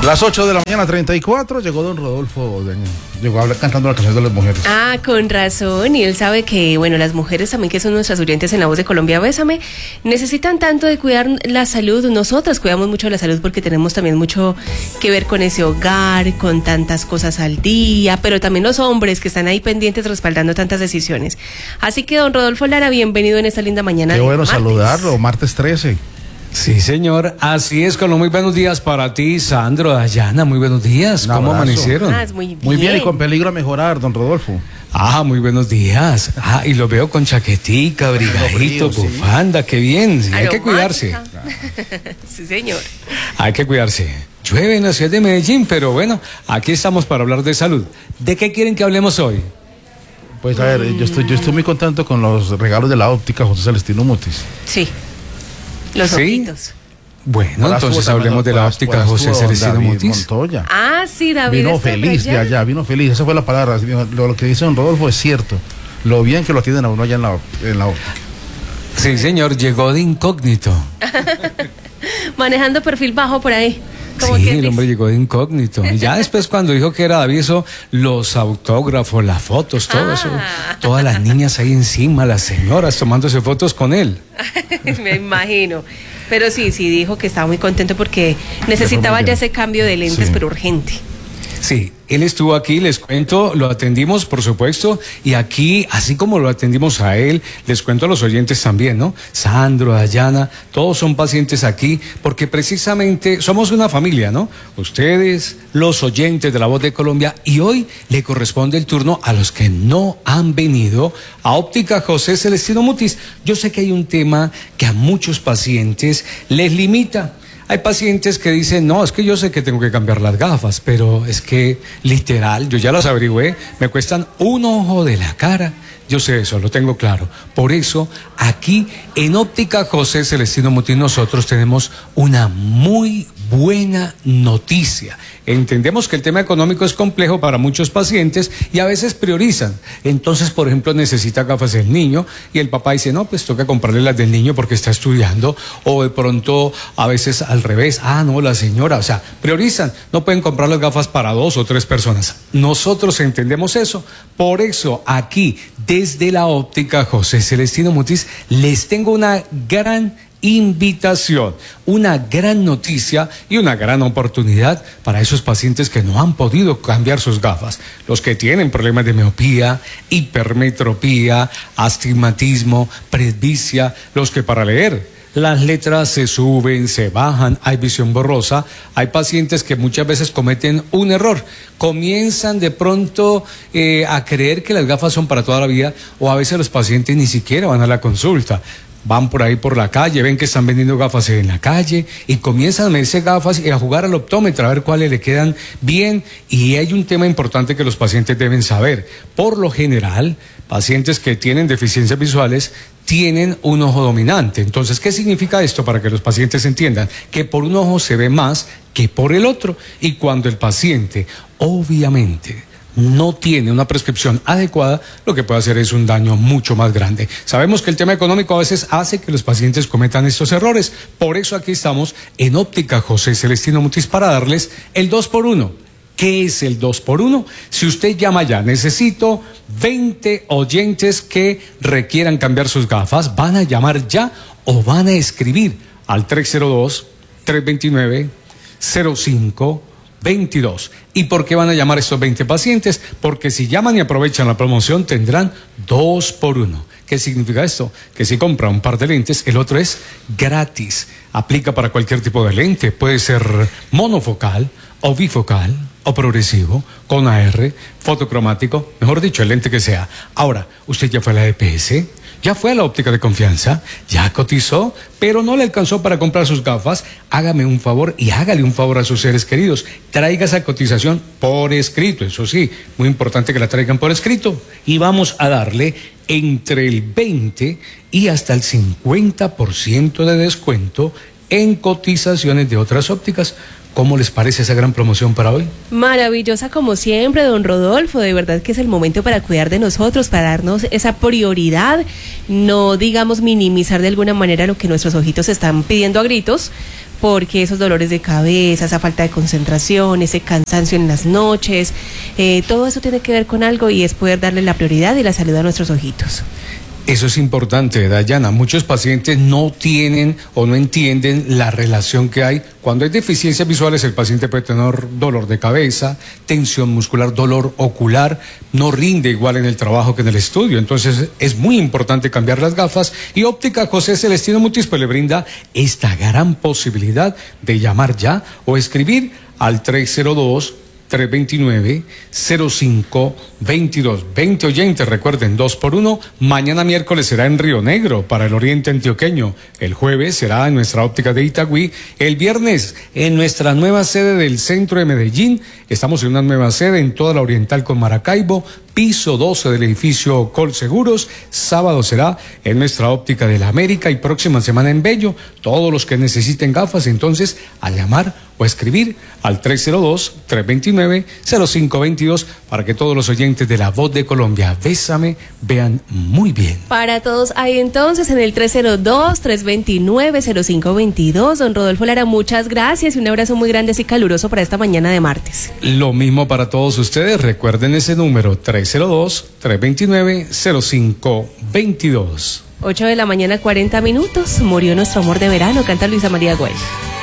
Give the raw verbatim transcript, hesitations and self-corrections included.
Las ocho de la mañana, treinta y cuatro, llegó don Rodolfo, llegó a hablar, cantando la canción de las mujeres. Ah, con razón, y él sabe que, bueno, las mujeres también, que son nuestras oyentes en La Voz de Colombia, Bésame, necesitan tanto de cuidar la salud. Nosotras cuidamos mucho la salud porque tenemos también mucho que ver con ese hogar, con tantas cosas al día, pero también los hombres que están ahí pendientes respaldando tantas decisiones. Así que, don Rodolfo Lara, bienvenido en esta linda mañana. Qué bueno martes. saludarlo, martes trece. Sí, señor, así es, con los muy buenos días para ti, Sandro, Dayana, muy buenos días. Un ¿Cómo abrazo. amanecieron? Ah, muy bien. Muy bien y con peligro a mejorar, don Rodolfo. Ah, muy buenos días. Ah, y lo veo con chaquetica, abrigadito, frío, bufanda, qué bien. Sí, hay que cuidarse. Sí, señor. Hay que cuidarse. Llueve en la ciudad de Medellín, pero bueno, aquí estamos para hablar de salud. ¿De qué quieren que hablemos hoy? Pues a ver, yo estoy, yo estoy muy contento con los regalos de la óptica José Celestino Mutis. Sí. Los ¿Sí? ojitos. Bueno, Ahora entonces estuvo hablemos de la también, óptica ahora José estuvo don Celestino David Mutis. Montoya. Ah, sí, David. Vino está feliz de allá. allá, vino feliz, esa fue la palabra. Lo, lo que dice don Rodolfo es cierto. Lo bien que lo atienden a uno allá en la, en la óptica. Sí, señor, llegó de incógnito. Manejando perfil bajo por ahí. Como Sí, quien el dice. hombre llegó de incógnito. Y ya después cuando dijo que era David, eso, los autógrafos, las fotos, todo Ah. eso. Todas las niñas ahí encima, las señoras tomándose fotos con él. Me imagino. Pero sí, sí, dijo que estaba muy contento porque necesitaba ya ese cambio de lentes, Sí. pero urgente. Sí, él estuvo aquí, les cuento, lo atendimos, por supuesto, y aquí, así como lo atendimos a él, les cuento a los oyentes también, ¿no? Sandro, Dayana, todos son pacientes aquí, porque precisamente somos una familia, ¿no? Ustedes, los oyentes de La Voz de Colombia, y hoy le corresponde el turno a los que no han venido a Óptica José Celestino Mutis. Yo sé que hay un tema que a muchos pacientes les limita. Hay pacientes que dicen, no, es que yo sé que tengo que cambiar las gafas, pero es que literal, yo ya las averigüé, me cuestan un ojo de la cara. Yo sé eso, lo tengo claro. Por eso, aquí en Óptica José Celestino Mutis nosotros tenemos una muy buena noticia. Entendemos que el tema económico es complejo para muchos pacientes y a veces priorizan. Entonces, por ejemplo, necesita gafas el niño y el papá dice, no, pues toca comprarle las del niño porque está estudiando. O de pronto, a veces al revés, ah, no, la señora, o sea, priorizan. No pueden comprar las gafas para dos o tres personas. Nosotros entendemos eso. Por eso, aquí, desde la Óptica José Celestino Mutis, les tengo una gran invitación, una gran noticia y una gran oportunidad para esos pacientes que no han podido cambiar sus gafas, los que tienen problemas de miopía, hipermetropía, astigmatismo, presbicia, los que para leer las letras se suben, se bajan, hay visión borrosa, hay pacientes que muchas veces cometen un error, comienzan de pronto eh, a creer que las gafas son para toda la vida, o a veces los pacientes ni siquiera van a la consulta. Van por ahí por la calle, ven que están vendiendo gafas en la calle y comienzan a medirse gafas y a jugar al optómetro a ver cuáles le quedan bien. Y hay un tema importante que los pacientes deben saber. Por lo general, pacientes que tienen deficiencias visuales tienen un ojo dominante. Entonces, ¿qué significa esto para que los pacientes entiendan? Que por un ojo se ve más que por el otro. Y cuando el paciente, obviamente, no tiene una prescripción adecuada, lo que puede hacer es un daño mucho más grande. Sabemos que el tema económico a veces hace que los pacientes cometan estos errores. Por eso aquí estamos en Óptica José Celestino Mutis para darles el dos por uno. ¿Qué es el dos por uno? Si usted llama ya, necesito veinte oyentes que requieran cambiar sus gafas, van a llamar ya o van a escribir al tres cero dos, tres dos nueve, cero cinco veintidós. ¿Y por qué van a llamar estos veinte pacientes? Porque si llaman y aprovechan la promoción tendrán dos por uno. ¿Qué significa esto? Que si compra un par de lentes, el otro es gratis. Aplica para cualquier tipo de lente. Puede ser monofocal o bifocal o progresivo, con A R, fotocromático, mejor dicho, el lente que sea. Ahora, usted ya fue a la E P S, ya fue a la óptica de confianza, ya cotizó, pero no le alcanzó para comprar sus gafas. Hágame un favor y hágale un favor a sus seres queridos. Traiga esa cotización por escrito, eso sí, muy importante que la traigan por escrito. Y vamos a darle entre el veinte y hasta el cincuenta por ciento de descuento en cotizaciones de otras ópticas. ¿Cómo les parece esa gran promoción para hoy? Maravillosa como siempre, don Rodolfo. De verdad que es el momento para cuidar de nosotros, para darnos esa prioridad, no digamos minimizar de alguna manera lo que nuestros ojitos están pidiendo a gritos, porque esos dolores de cabeza, esa falta de concentración, ese cansancio en las noches, eh, todo eso tiene que ver con algo y es poder darle la prioridad y la salud a nuestros ojitos. Eso es importante, Dayana. Muchos pacientes no tienen o no entienden la relación que hay. Cuando hay deficiencias visuales, el paciente puede tener dolor de cabeza, tensión muscular, dolor ocular, no rinde igual en el trabajo que en el estudio. Entonces, es muy importante cambiar las gafas y Óptica José Celestino Mutis pues le brinda esta gran posibilidad de llamar ya o escribir al tres cero dos, tres dos nueve, cero cinco dos dos. veinte oyentes, recuerden, dos por uno. Mañana miércoles será en Río Negro para el oriente antioqueño. El jueves será en nuestra óptica de Itagüí. El viernes en nuestra nueva sede del centro de Medellín. Estamos en una nueva sede en toda la oriental con Maracaibo, piso doce del edificio Colseguros. Sábado será en nuestra óptica de la América y próxima semana en Bello. Todos los que necesiten gafas, entonces, a llamar o escribir al tres cero dos, tres dos nueve, cero cinco dos dos para que todos los oyentes de La Voz de Colombia, Bésame, vean muy bien. Para todos ahí entonces en el tres cero dos, tres dos nueve, cero cinco dos dos. Don Rodolfo Lara, muchas gracias y un abrazo muy grande y caluroso para esta mañana de martes. Lo mismo para todos ustedes, recuerden ese número tres cero dos, tres dos nueve, cero cinco dos dos. ocho de la mañana, cuarenta minutos, murió nuestro amor de verano, canta Luisa María Güell.